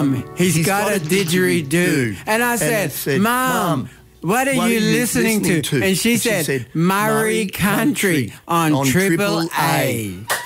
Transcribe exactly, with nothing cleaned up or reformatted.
Mum, he's, he's got, got a didgeridoo. didgeridoo. And I said, and said Mum, what are, what you, are you listening, listening to? to? And she, and said, she said, Murray Country, Country on, on Triple A. A.